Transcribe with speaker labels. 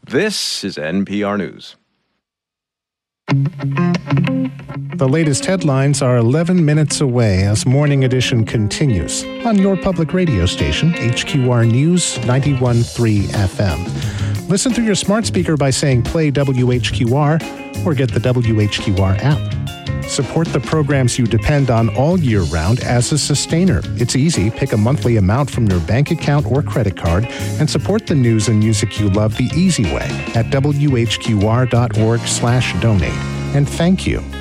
Speaker 1: This is NPR News.
Speaker 2: The latest headlines are 11 minutes away as Morning Edition continues on your public radio station, HQR News 91.3 FM. Listen through your smart speaker by saying play WHQR or get the WHQR app. Support the programs you depend on all year round as a sustainer. It's easy. Pick a monthly amount from your bank account or credit card and support the news and music you love the easy way at WHQR.org/donate. And thank you.